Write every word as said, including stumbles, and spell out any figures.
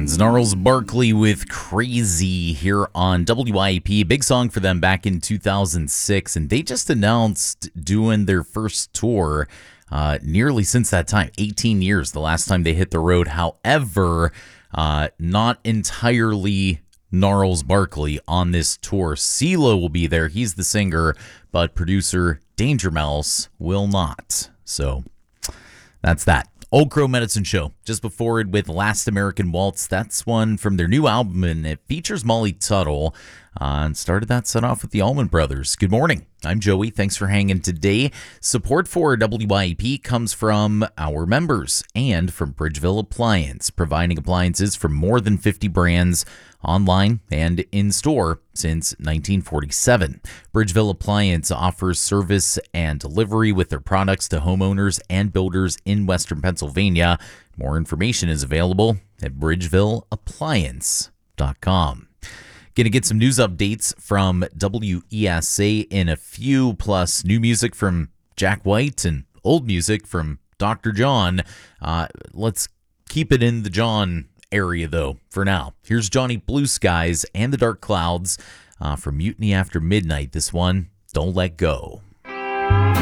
Bands. Gnarls Barkley with Crazy here on W I A P. Big song for them back in two thousand six, and they just announced doing their first tour uh, nearly since that time. eighteen years, the last time they hit the road. However, uh, not entirely Gnarls Barkley on this tour. CeeLo will be there. He's the singer, but producer Danger Mouse will not. So that's that. Old Crow Medicine Show, just before it with Last American Waltz. That's one from their new album, and it features Molly Tuttle. Uh, and started that set off with the Allman Brothers. Good morning. I'm Joey. Thanks for hanging today. Support for W I A P comes from our members and from Bridgeville Appliance, providing appliances from more than fifty brands online and in store since nineteen forty-seven. Bridgeville Appliance offers service and delivery with their products to homeowners and builders in Western Pennsylvania. More information is available at bridgeville appliance dot com. Going to get some news updates from W E S A in a few, plus new music from Jack White and old music from Doctor John. Uh, let's keep it in the John area, though, for now. Here's Johnny Blue Skies and the Dark Clouds uh, from Mutiny After Midnight. This one, Don't Let Go.